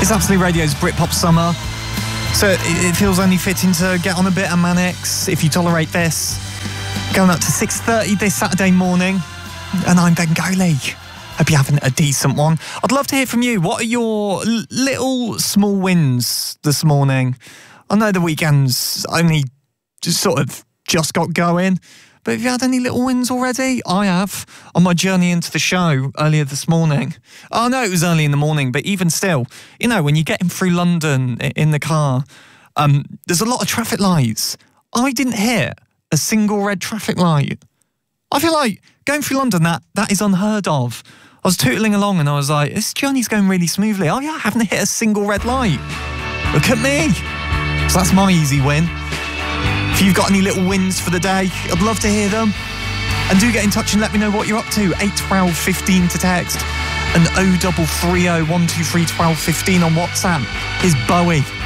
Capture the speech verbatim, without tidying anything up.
It's Absolute Radio's Britpop Summer, so it, it feels only fitting to get on a bit of Manix, if you tolerate this. Going up to six thirty this Saturday morning, and I'm Bengali. Hope you're having a decent one. I'd love to hear from you. What are your l- little small wins this morning? I know the weekend's only just sort of just got going, but have you had any little wins already? I have, on my journey into the show earlier this morning. Oh no, it was early in the morning, but even still, you know, when you're getting through London in the car, um, there's a lot of traffic lights. I didn't hit a single red traffic light. I feel like going through London, that that is unheard of. I was tootling along and I was like, this journey's going really smoothly. Oh yeah, I haven't hit a single red light. Look at me. So that's my easy win. If you've got any little wins for the day, I'd love to hear them. And do get in touch and let me know what you're up to. eight one two one five to text and oh double three oh one two three one two one five on WhatsApp. Here's Bowie.